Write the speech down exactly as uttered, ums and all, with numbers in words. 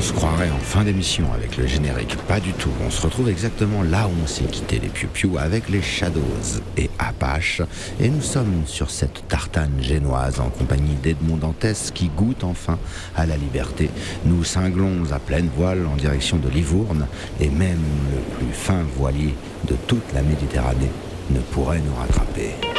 se croirait en fin d'émission avec le générique. Pas du tout. On se retrouve exactement là où on s'est quitté les Piou-Piou avec les Shadows et Apache. Et nous sommes sur cette tartane génoise en compagnie d'Edmond Dantès qui goûte enfin à la liberté. Nous cinglons à pleine voile en direction de Livourne et même le plus fin voilier de toute la Méditerranée ne pourrait nous rattraper.